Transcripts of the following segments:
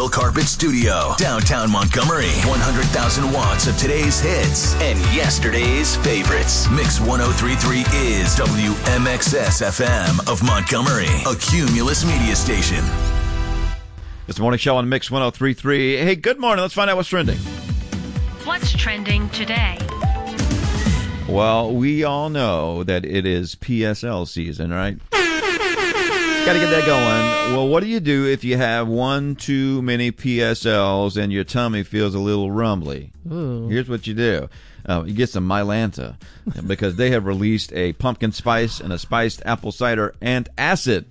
Steel Carpet Studio, downtown Montgomery. 100,000 watts of today's hits and yesterday's favorites. Mix 103.3 is WMXS FM of Montgomery, a Cumulus media station. It's the morning show on Mix 103.3. Hey, good morning. Let's find out what's trending. What's trending today? Well, we all know that it is PSL season, right? Got to get that going. Well, what do you do if you have one too many PSLs and your tummy feels a little rumbly? Ooh. Here's what you do. You get some Mylanta because they have released a pumpkin spice and a spiced apple cider antacid.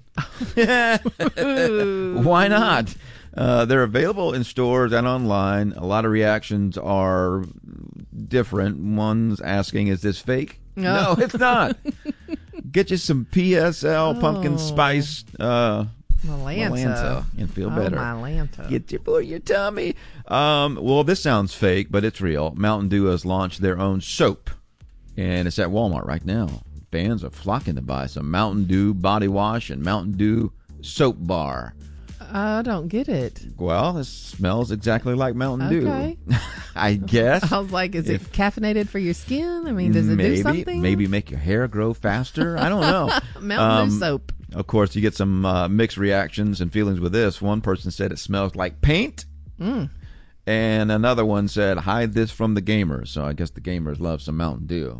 Why not? They're available in stores and online. A lot of reactions are different. One's asking, is this fake? No, it's not. Get you some PSL pumpkin spice Mylanta and feel better. Mylanta. Get you for your tummy. Well, this sounds fake, but it's real. Mountain Dew has launched their own soap, and it's at Walmart right now. Fans are flocking to buy some Mountain Dew body wash and Mountain Dew soap bar. I don't get it. Well, it smells exactly like Mountain Okay. Dew. I guess. I was like, is it caffeinated for your skin? I mean, does it do something? Maybe make your hair grow faster. I don't know. Mountain Dew soap. Of course, you get some mixed reactions and feelings with this. One person said it smells like paint. And another one said, hide this from the gamers. So I guess the gamers love some Mountain Dew.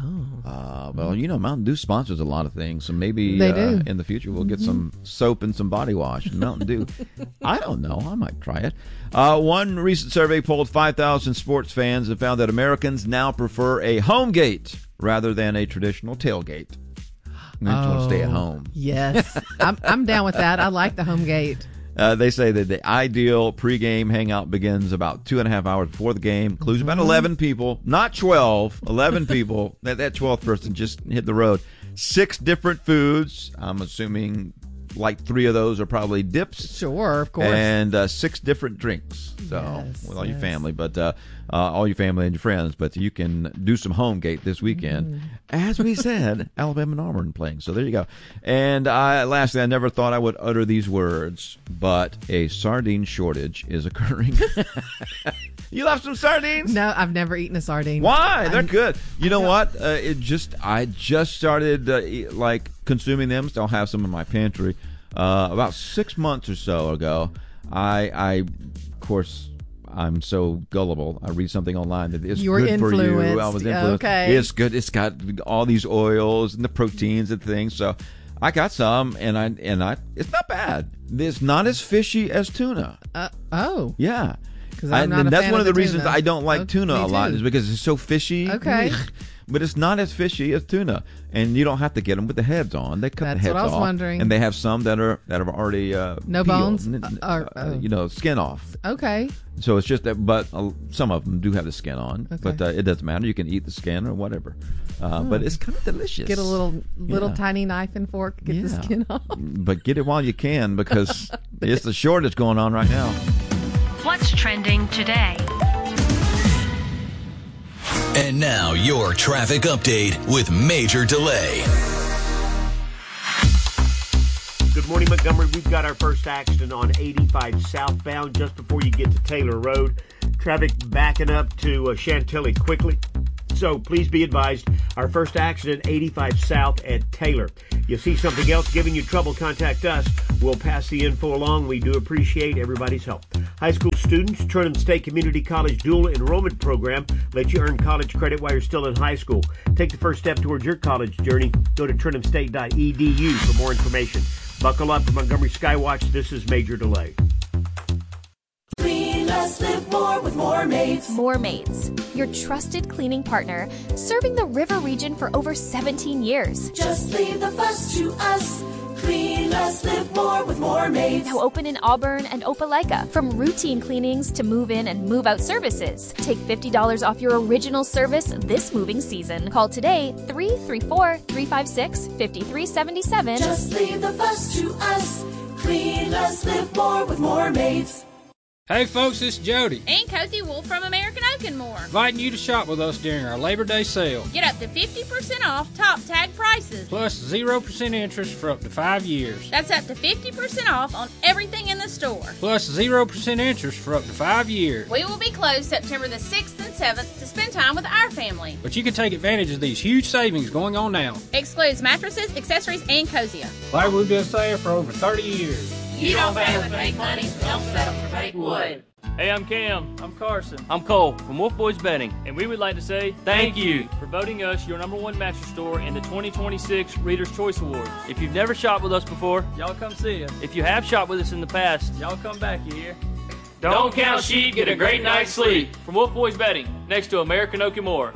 Well, you know, Mountain Dew sponsors a lot of things, so maybe They do. in the future we'll get some soap and some body wash and Mountain Dew. I don't know. I might try it. One recent survey polled 5,000 sports fans and found that Americans now prefer a home gate rather than a traditional tailgate. They just want to stay at home. Yes. I'm down with that. I like the home gate. They say that the ideal pregame hangout begins about 2.5 hours before the game. Includes about 11 people, not 12, 11 people. That 12th person just hit the road. 6 different foods. I'm assuming like 3 of those are probably dips. Sure, of course. And 6 different drinks. So Yes, with all your family, but all your family and your friends. But you can do some home gate this weekend. As we said, Alabama and Auburn playing. So there you go. And lastly, I never thought I would utter these words, but a sardine shortage is occurring. You love some sardines? No, I've never eaten a sardine. Why? They're good. You know what? I just started like consuming them. Still have some in my pantry. About 6 months or so ago, I of course, I'm so gullible. I read something online that it's good for you. I was influenced. Okay. It's good. It's got all these oils and the proteins and things. So I got some, and it's not bad. It's not as fishy as tuna. Oh. Yeah. I'm not a that's fan one of the the reasons tuna. I don't like tuna me a lot too. is because it's so fishy. Okay. But it's not as fishy as tuna, and you don't have to get them with the heads on. They cut That's the heads what I was off, wondering. and they have some that are already No peeled, bones? skin off. Okay. So it's just that, but some of them do have the skin on. Okay. But it doesn't matter. You can eat the skin or whatever. But it's kind of delicious. Get a little Yeah. tiny knife and fork. Get the skin off. But get it while you can because it's the shortage going on right now. What's trending today? And now your traffic update with Major Delay. Good morning, Montgomery. We've got our first accident on 85 southbound just before you get to Taylor Road. Traffic backing up to Chantilly quickly. So please be advised, our first accident, 85 south at Taylor. You see something else giving you trouble, contact us. We'll pass the info along. We do appreciate everybody's help. High school students, Trinum State Community College Dual Enrollment Program lets you earn college credit while you're still in high school. Take the first step towards your college journey. Go to trinumstate.edu for more information. Buckle up for Montgomery Skywatch. This is Major Delay. Clean less, live more with More Mates. More Mates, your trusted cleaning partner, serving the river region for over 17 years. Just leave the fuss to us. Clean less, live more with More Mates. Now open in Auburn and Opelika. From routine cleanings to move-in and move-out services. Take $50 off your original service this moving season. Call today, 334-356-5377. Just leave the fuss to us. Clean less, live more with More Mates. Hey folks, it's Jody. And Cozy Wolf from American Oak and More. Inviting you to shop with us during our Labor Day sale. Get up to 50% off top tag prices. Plus 0% interest for up to 5 years. That's up to 50% off on everything in the store. Plus 0% interest for up to 5 years. We will be closed September the 6th and 7th to spend time with our family. But you can take advantage of these huge savings going on now. Excludes mattresses, accessories, and Cosia. Like we've been saying for over 30 years. You don't pay with fake money, so don't settle for fake wood. Hey, I'm Cam. I'm Carson. I'm Cole from Wolf Boys Bedding, and we would like to say thank you for voting us your #1 mattress store in the 2026 Reader's Choice Awards. If you've never shopped with us before, Y'all come see us. if you have shopped with us in the past, Y'all come back, you hear? don't count sheep, get a great night's sleep. From Wolf Boys Bedding, next to American Oak and More.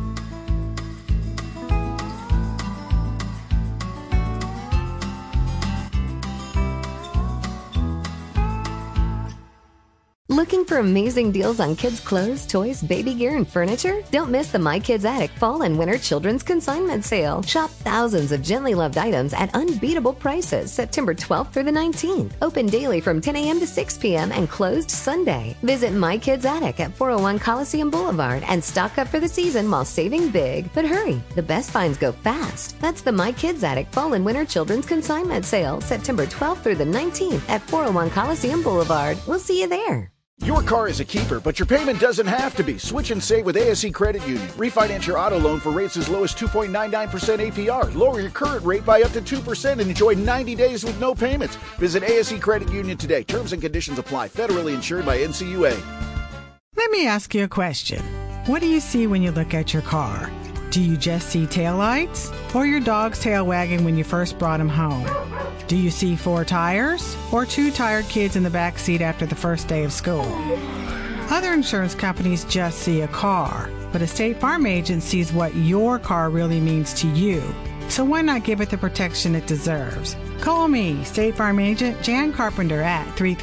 Looking for amazing deals on kids' clothes, toys, baby gear, and furniture? Don't miss the My Kids Attic Fall and Winter Children's Consignment Sale. Shop thousands of gently loved items at unbeatable prices September 12th through the 19th. Open daily from 10 a.m. to 6 p.m. and closed Sunday. Visit My Kids Attic at 401 Coliseum Boulevard and stock up for the season while saving big. But hurry, the best finds go fast. That's the My Kids Attic Fall and Winter Children's Consignment Sale September 12th through the 19th at 401 Coliseum Boulevard. We'll see you there. Your car is a keeper, but your payment doesn't have to be. Switch and save with ASC Credit Union. Refinance your auto loan for rates as low as 2.99% APR. Lower your current rate by up to 2% and enjoy 90 days with no payments. Visit ASC Credit Union today. Terms and conditions apply. Federally insured by NCUA. Let me ask you a question. What do you see when you look at your car? Do you just see taillights or your dog's tail wagging when you first brought him home? Do you see 4 tires or 2 tired kids in the back seat after the first day of school? Other insurance companies just see a car, but a State Farm agent sees what your car really means to you. So why not give it the protection it deserves? Call me, State Farm agent Jan Carpenter at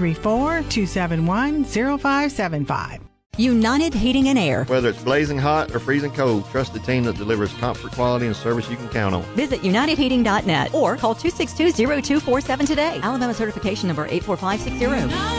334-271-0575. United Heating and Air. Whether it's blazing hot or freezing cold, trust the team that delivers comfort, quality, and service you can count on. Visit UnitedHeating.net or call 262-0247 today. Alabama certification number 84560.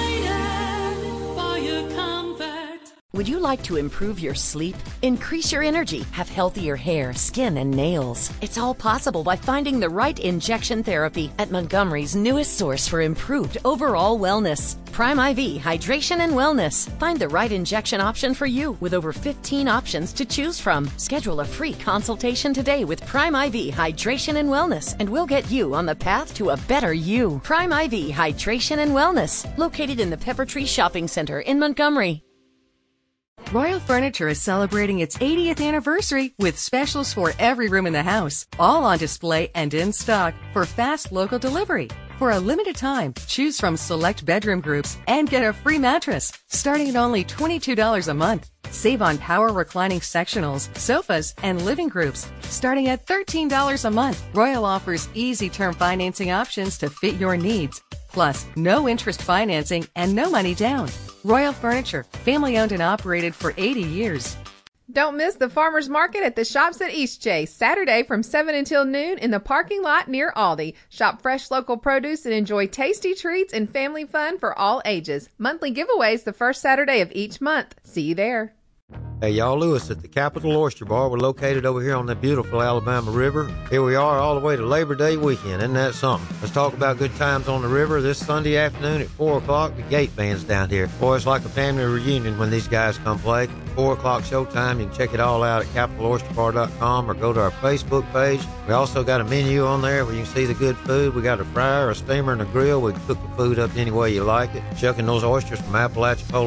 Would you like to improve your sleep, increase your energy, have healthier hair, skin, and nails? It's all possible by finding the right injection therapy at Montgomery's newest source for improved overall wellness. Prime IV Hydration and Wellness. Find the right injection option for you with over 15 options to choose from. Schedule a free consultation today with Prime IV Hydration and Wellness, and we'll get you on the path to a better you. Prime IV Hydration and Wellness, located in the Pepper Tree Shopping Center in Montgomery. Royal Furniture is celebrating its 80th anniversary with specials for every room in the house, all on display and in stock for fast local delivery. For a limited time, choose from select bedroom groups and get a free mattress, starting at only $22 a month. Save on power reclining sectionals, sofas, and living groups, starting at $13 a month. Royal offers easy term financing options to fit your needs. Plus, no interest financing and no money down. Royal Furniture, family owned and operated for 80 years. Don't miss the farmers market at the shops at Eastchase, Saturday from 7 until noon in the parking lot near Aldi. Shop fresh local produce and enjoy tasty treats and family fun for all ages. Monthly giveaways the first Saturday of each month. See you there. Hey, y'all, Lewis at the Capital Oyster Bar. We're located over here on the beautiful Alabama River. Here we are all the way to Labor Day weekend. Isn't that something? Let's talk about good times on the river this Sunday afternoon at 4 o'clock. The Gate Band's down here. Boy, it's like a family reunion when these guys come play. 4 o'clock showtime. You can check it all out at CapitalOysterBar.com or go to our Facebook page. We also got a menu on there where you can see the good food. We got a fryer, a steamer, and a grill. We can cook the food up any way you like it. Shucking those oysters from Appalachia